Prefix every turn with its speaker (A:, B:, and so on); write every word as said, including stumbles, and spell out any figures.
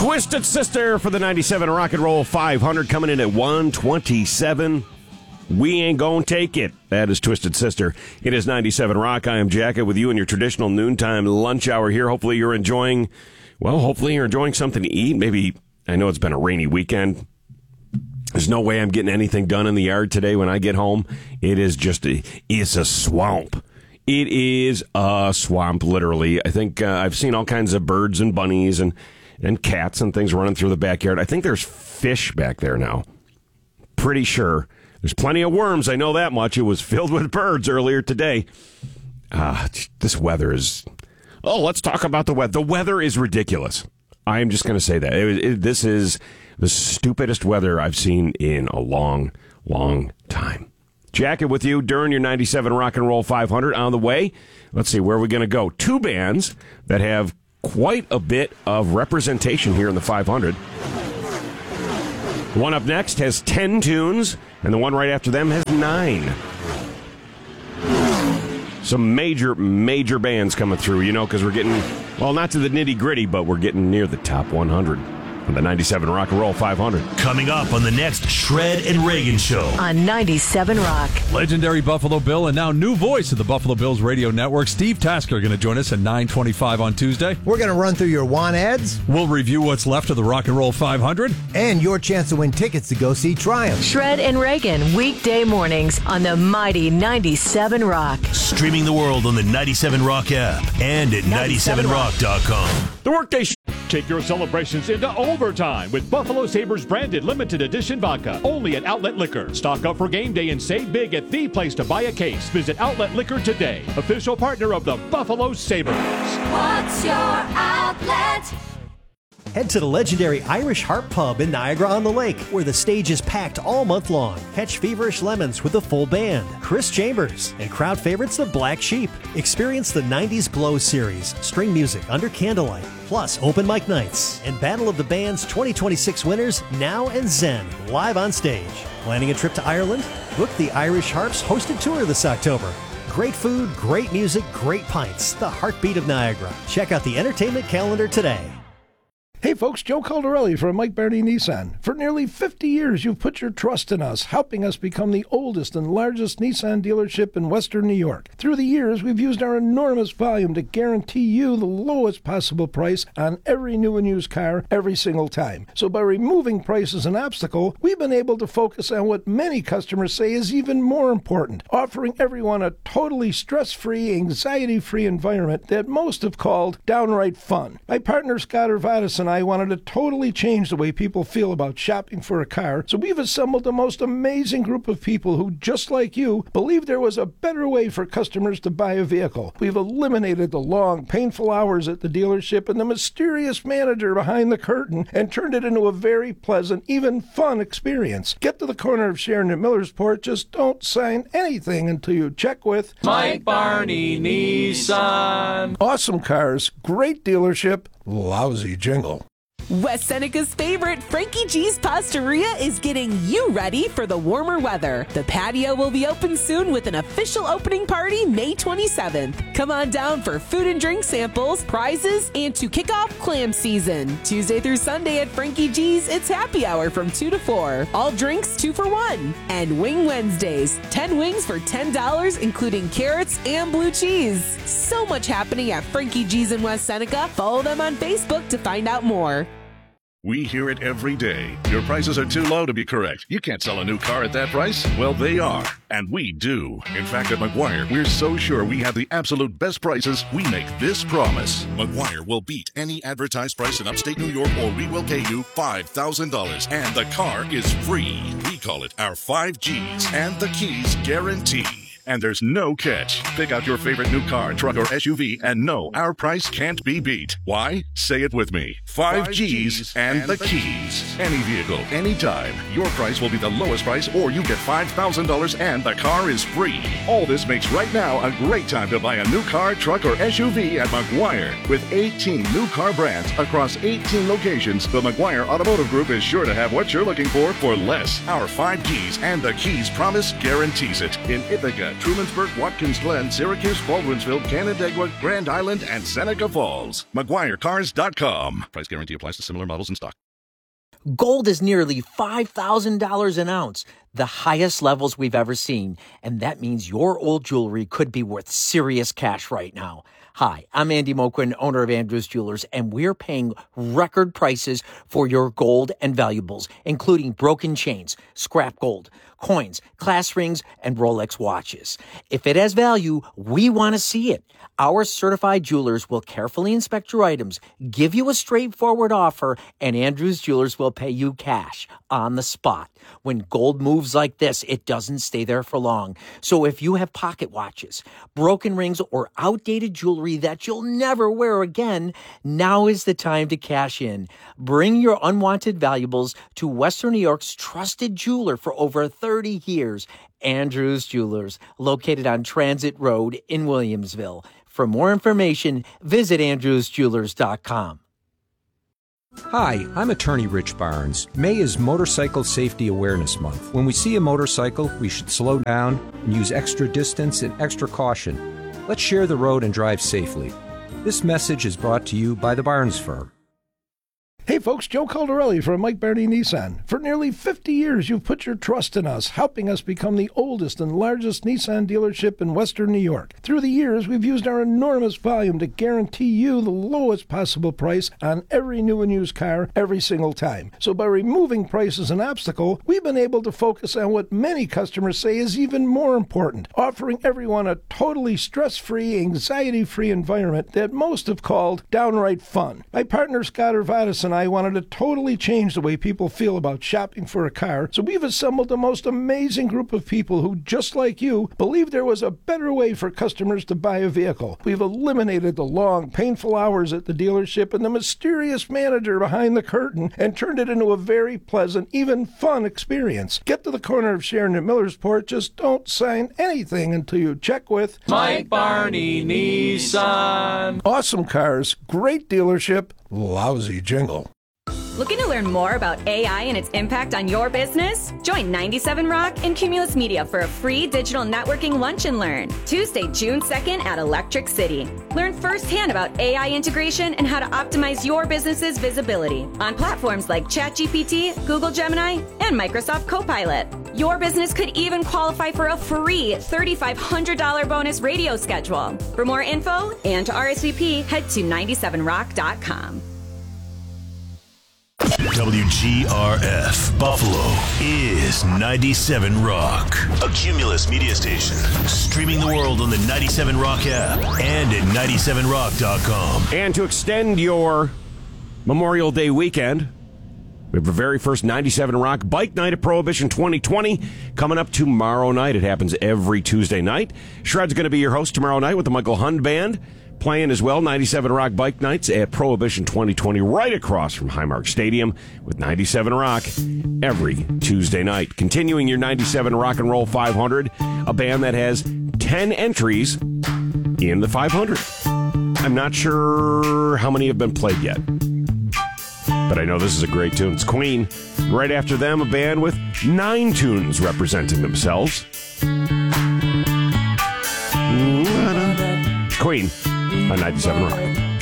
A: Twisted Sister for the ninety-seven Rock and Roll five hundred coming in at one twenty-seven. We ain't gonna take it. That is Twisted Sister. It is ninety-seven Rock. I am Jacket with you in your traditional noontime lunch hour here. Hopefully you're enjoying, well, hopefully you're enjoying something to eat. Maybe, I know it's been a rainy weekend. There's no way I'm getting anything done in the yard today when I get home. It is just a, it's a swamp. It is a swamp, literally. I think uh, I've seen all kinds of birds and bunnies and, and cats and things running through the backyard. I think there's fish back there now. Pretty sure. There's plenty of worms, I know that much. It was filled with birds earlier today. Ah, this weather is... Oh, let's talk about the weather. The weather is ridiculous. I am just going to say that. It, it, this is the stupidest weather I've seen in a long, long time. Jacket with you during your ninety-seven Rock and Roll five hundred on the way. Let's see, where are we going to go? Two bands that have quite a bit of representation here in the five hundred. The one up next has ten tunes, and the one right after them has nine. Some major, major bands coming through, you know, because we're getting, well, not to the nitty-gritty, but we're getting near the top one hundred on the ninety-seven Rock and Roll five hundred.
B: Coming up on the next Shred and Reagan Show.
C: On ninety-seven Rock.
D: Legendary Buffalo Bill and now new voice of the Buffalo Bills radio network, Steve Tasker, going to join us at nine twenty-five on Tuesday.
E: We're going to run through your want ads.
D: We'll review what's left of the Rock and Roll five hundred.
E: And your chance to win tickets to go see Triumph.
C: Shred and Reagan, weekday mornings on the mighty ninety-seven Rock.
B: Streaming the world on the ninety-seven Rock app and at ninety-seven rock dot com.
A: The Workday Show.
F: Take your celebrations into overtime with Buffalo Sabres branded limited edition vodka. Only at Outlet Liquor. Stock up for game day and save big at the place to buy a case. Visit Outlet Liquor today. Official partner of the Buffalo Sabres.
G: What's your outlet?
H: Head to the legendary Irish Harp Pub in Niagara-on-the-Lake, where the stage is packed all month long. Catch Feverish Lemons with a full band, Chris Chambers, and crowd favorites the Black Sheep. Experience the nineties Glow series, string music under candlelight, plus open mic nights, and Battle of the Bands twenty twenty-six winners Now and Zen live on stage. Planning a trip to Ireland? Book the Irish Harp's hosted tour this October. Great food, great music, great pints. The heartbeat of Niagara. Check out the entertainment calendar today.
I: Hey folks, Joe Caldarelli from Mike Barney Nissan. For nearly fifty years, you've put your trust in us, helping us become the oldest and largest Nissan dealership in Western New York. Through the years, we've used our enormous volume to guarantee you the lowest possible price on every new and used car every single time. So by removing price as an obstacle, we've been able to focus on what many customers say is even more important, offering everyone a totally stress-free, anxiety-free environment that most have called downright fun. My partner Scott Urvatis and I I wanted to totally change the way people feel about shopping for a car, so we've assembled the most amazing group of people who, just like you, believe there was a better way for customers to buy a vehicle. We've eliminated the long, painful hours at the dealership and the mysterious manager behind the curtain and turned it into a very pleasant, even fun experience. Get to the corner of Sharon and Millersport, just don't sign anything until you check with
J: Mike Barney Nissan.
I: Awesome cars, great dealership, lousy jingle.
K: West Seneca's favorite, Frankie G's Pastaria, is getting you ready for the warmer weather. The patio will be open soon with an official opening party May twenty-seventh. Come on down for food and drink samples, prizes, and to kick off clam season. Tuesday through Sunday at Frankie G's, it's happy hour from two to four. All drinks two for one. And Wing Wednesdays, ten wings for ten dollars, including carrots and blue cheese. So much happening at Frankie G's in West Seneca. Follow them on Facebook to find out more.
L: We hear it every day. Your prices are too low to be correct. You can't sell a new car at that price. Well, they are. And we do. In fact, at McGuire, we're so sure we have the absolute best prices, we make this promise. McGuire will beat any advertised price in upstate New York, or we will pay you five thousand dollars. And the car is free. We call it our five G's and the keys guarantee. And there's no catch. Pick out your favorite new car, truck, or S U V, and know our price can't be beat. Why? Say it with me. Five, Five G's, G's and, and the, the keys. keys. Any vehicle, anytime. Your price will be the lowest price, or you get five thousand dollars and the car is free. All this makes right now a great time to buy a new car, truck, or S U V at McGuire. With eighteen new car brands across eighteen locations, the McGuire Automotive Group is sure to have what you're looking for for less. Our Five G's and the keys promise guarantees it. In Ithaca, at Trumansburg, Watkins Glen, Syracuse, Baldwinsville, Canandaigua, Grand Island, and Seneca Falls. Maguire Cars dot com. Price guarantee applies to similar models in stock.
M: Gold is nearly five thousand dollars an ounce, the highest levels we've ever seen. And that means your old jewelry could be worth serious cash right now. Hi, I'm Andy Moquin, owner of Andrews Jewelers, and we're paying record prices for your gold and valuables, including broken chains, scrap gold, coins, class rings, and Rolex watches. If it has value, we want to see it. Our certified jewelers will carefully inspect your items, give you a straightforward offer, and Andrews Jewelers will pay you cash on the spot. When gold moves like this, it doesn't stay there for long. So if you have pocket watches, broken rings, or outdated jewelry that you'll never wear again, now is the time to cash in. Bring your unwanted valuables to Western New York's trusted jeweler for over thirty years, Andrews Jewelers, located on Transit Road in Williamsville. For more information, visit andrews jewelers dot com.
N: Hi, I'm attorney Rich Barnes. May is Motorcycle Safety Awareness Month. When we see a motorcycle, we should slow down and use extra distance and extra caution. Let's share the road and drive safely. This message is brought to you by the Barnes Firm.
I: Hey folks, Joe Caldarelli from Mike Barney Nissan. For nearly fifty years, you've put your trust in us, helping us become the oldest and largest Nissan dealership in Western New York. Through the years, we've used our enormous volume to guarantee you the lowest possible price on every new and used car every single time. So by removing price as an obstacle, we've been able to focus on what many customers say is even more important, offering everyone a totally stress-free, anxiety-free environment that most have called downright fun. My partner Scott Urvatis and I wanted to totally change the way people feel about shopping for a car, so we've assembled the most amazing group of people who, just like you, believe there was a better way for customers to buy a vehicle. We've eliminated the long, painful hours at the dealership and the mysterious manager behind the curtain and turned it into a very pleasant, even fun experience. Get to the corner of Sharon and Millersport, just don't sign anything until you check with
J: Mike Barney Nissan.
I: Awesome cars, great dealership, lousy jingle.
O: Looking to learn more about A I and its impact on your business? Join ninety-seven Rock and Cumulus Media for a free digital networking lunch and learn. Tuesday, June second at Electric City. Learn firsthand about A I integration and how to optimize your business's visibility on platforms like ChatGPT, Google Gemini, and Microsoft Copilot. Your business could even qualify for a free three thousand five hundred dollars bonus radio schedule. For more info and to R S V P, head to ninety-seven rock dot com.
B: W G R F Buffalo is ninety-seven Rock, a Cumulus media station. Streaming the world on the ninety-seven Rock app and at ninety-seven rock dot com.
A: And to extend your Memorial Day weekend, we have the very first ninety-seven Rock Bike Night at Prohibition twenty twenty coming up tomorrow night. It happens every Tuesday night. Shred's going to be your host tomorrow night with the Michael Hund Band. Playing as well, ninety-seven Rock Bike Nights at Prohibition twenty twenty, right across from Highmark Stadium with ninety-seven Rock every Tuesday night. Continuing your ninety-seven Rock and Roll five hundred, a band that has ten entries in the five hundred. I'm not sure how many have been played yet, but I know this is a great tune. It's Queen. Right after them, a band with nine tunes representing themselves. Queen on ninety-seven Rock.